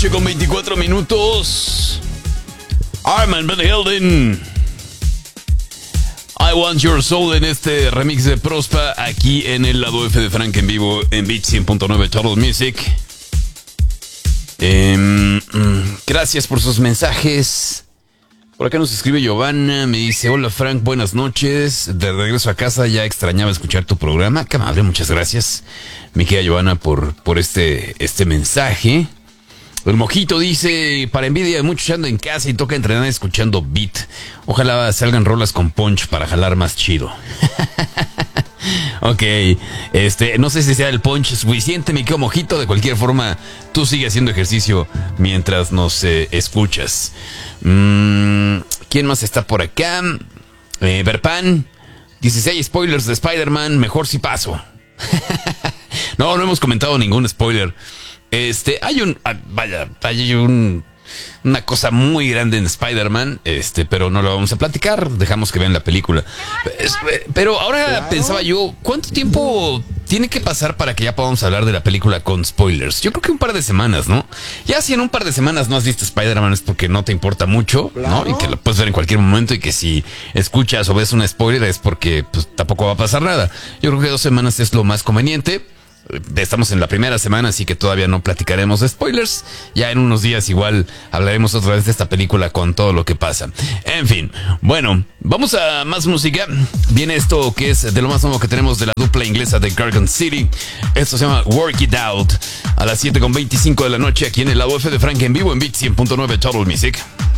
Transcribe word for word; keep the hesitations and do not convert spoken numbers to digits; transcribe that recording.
noche con veinticuatro minutos. Armand Van Helden, I Want Your Soul, en este remix de Prospa, aquí en el lado F de Frank en vivo en Beat cien punto nueve Total Music. Eh, gracias por sus mensajes. Por acá nos escribe Giovanna, me dice: hola Frank, buenas noches, de regreso a casa, ya extrañaba escuchar tu programa. Qué amable, muchas gracias, mi querida Giovanna, por, por este, este mensaje. El Mojito dice: para envidia de muchos ando en casa y toca entrenar escuchando beat. Ojalá salgan rolas con punch para jalar más chido. Ok, este, no sé si sea el punch suficiente, mi querido Mojito. De cualquier forma, tú sigue haciendo ejercicio mientras nos eh, escuchas. Mm, ¿Quién más está por acá? Eh, Berpan dice: si hay spoilers de Spider-Man, mejor si paso. No, no hemos comentado ningún spoiler. Este, hay un, vaya, hay un, una cosa muy grande en Spider-Man, este, pero no lo vamos a platicar, dejamos que vean la película. Pero ahora claro. Pensaba yo, ¿cuánto tiempo tiene que pasar para que ya podamos hablar de la película con spoilers? Yo creo que un par de semanas, ¿no? Ya si en un par de semanas no has visto Spider-Man es porque no te importa mucho, claro, ¿no? Y que lo puedes ver en cualquier momento, y que si escuchas o ves una spoiler es porque pues, tampoco va a pasar nada. Yo creo que dos semanas es lo más conveniente. Estamos en la primera semana, así que todavía no platicaremos de spoilers. Ya en unos días igual hablaremos otra vez de esta película con todo lo que pasa. En fin, bueno, vamos a más música. Viene esto que es de lo más nuevo que tenemos de la dupla inglesa de Gargan City. Esto se llama Work It Out, a las siete con veinticinco de la noche aquí en el lado F de Frank en vivo en Beat cien punto nueve Total Music.